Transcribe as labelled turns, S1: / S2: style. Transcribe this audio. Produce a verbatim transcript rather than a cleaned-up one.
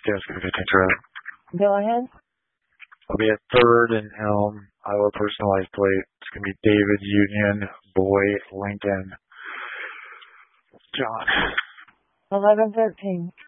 S1: Gas gonna take care of it.
S2: Go ahead.
S1: I'll be at third and Elm, Iowa personalized plate. It's gonna be David, Union, Boy, Lincoln, John.
S2: Eleven thirteen.